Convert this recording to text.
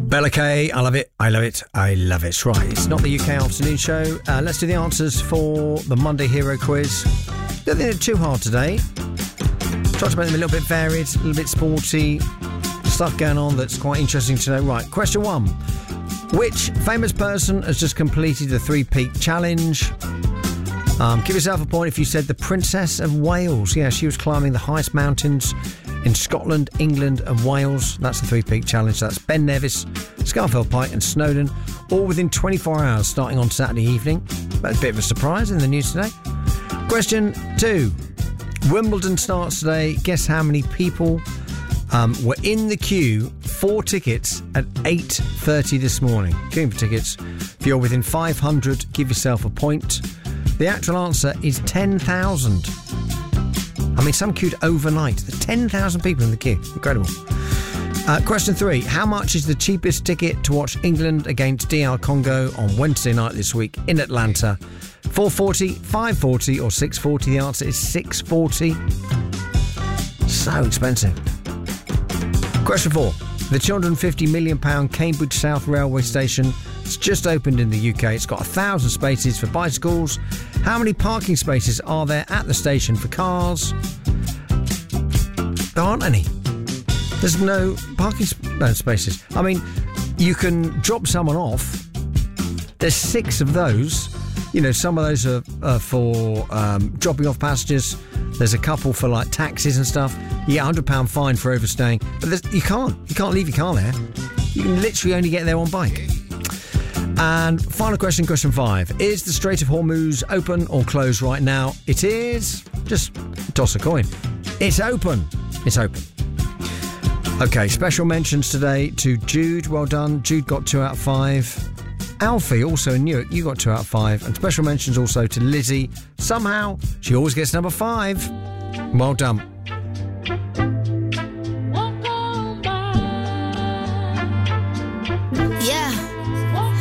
Bella K, I love it, I love it, I love it. Right, it's not the UK afternoon show. Let's do the answers for the Monday Hero Quiz. Don't think they're too hard today. Try to make them a little bit varied, a little bit sporty. Stuff going on that's quite interesting to know. Right, question 1. Which famous person has just completed the 3-peak challenge? Give yourself a point if you said the Princess of Wales. Yeah, she was climbing the highest mountains in Scotland, England and Wales. That's the 3-peak challenge. That's Ben Nevis, Scafell Pike and Snowdon, all within 24 hours starting on Saturday evening. That's a bit of a surprise in the news today. Question 2. Wimbledon starts today. Guess how many people were in the queue for tickets at 8:30 this morning? Queuing for tickets. If you're within 500, give yourself a point. The actual answer is 10,000. I mean, some queued overnight. There's 10,000 people in the queue. Incredible. Question 3. How much is the cheapest ticket to watch England against DR Congo on Wednesday night this week in Atlanta? $4.40, $5.40 or $6.40? The answer is $6.40. So expensive. Question 4. The £250 million Cambridge South Railway Station has just opened in the UK. It's got 1,000 spaces for bicycles. How many parking spaces are there at the station for cars? There aren't any. There's no parking spaces. I mean, you can drop someone off. There's 6 of those. You know, some of those are for dropping off passengers. There's a couple for like taxis and stuff. You get £100 fine for overstaying. But you can't leave your car there. You can literally only get there on bike. And final question, question 5. Is the Strait of Hormuz open or closed right now? It is. Just toss a coin. It's open. It's open. Okay, special mentions today to Jude. Well done. Jude got 2 out of 5. Alfie, also in Newark, you got 2 out of 5. And special mentions also to Lizzie. Somehow, she always gets number 5. Well done.